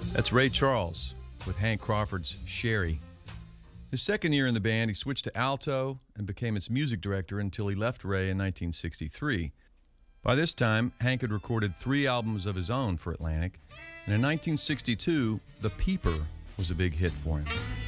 That's Ray Charles with Hank Crawford's Sherry. His second year in the band, he switched to alto and became its music director until he left Ray in 1963. By this time, Hank had recorded 3 albums of his own for Atlantic, and in 1962, The Peeper was a big hit for him.